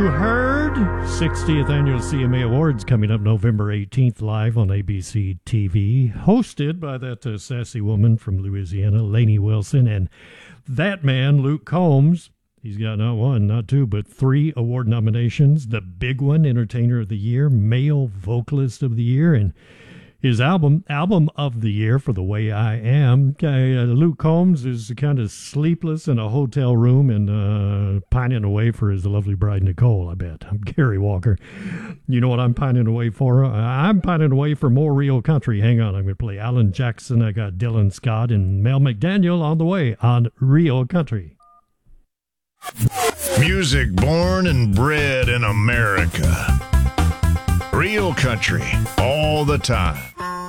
You heard 60th Annual CMA Awards coming up November 18th live on ABC TV, hosted by that sassy woman from Louisiana, Lainey Wilson, and that man, Luke Combs. He's got not one, not two, but 3 award nominations. The big one, Entertainer of the Year, Male Vocalist of the Year, and his album of the year for The Way I Am. Luke Combs is kind of sleepless in a hotel room and pining away for his lovely bride, Nicole, I bet. I'm Gary Walker. You know what I'm pining away for? I'm pining away for more real country. Hang on, I'm going to play Alan Jackson. I got Dylan Scott and Mel McDaniel on the way on Real Country. Music born and bred in America. Real country all the time.